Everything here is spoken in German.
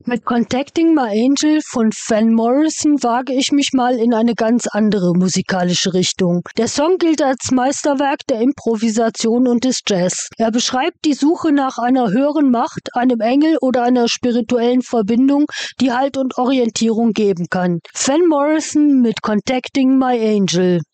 Mit Contacting My Angel von Van Morrison wage ich mich mal in eine ganz andere musikalische Richtung. Der Song gilt als Meisterwerk der Improvisation und des Jazz. Er beschreibt die Suche nach einer höheren Macht, einem Engel oder einer spirituellen Verbindung, die Halt und Orientierung geben kann. Van Morrison mit Contacting My Angel.